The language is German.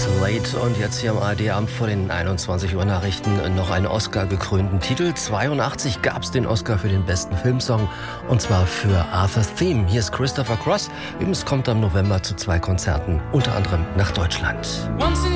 Slate und jetzt hier am ARD-Abend vor den 21 Uhr Nachrichten noch einen Oscar-gekrönten Titel. 82 gab es den Oscar für den besten Filmsong und zwar für Arthur's Theme. Hier ist Christopher Cross. Übrigens kommt am November zu 2 Konzerten, unter anderem nach Deutschland.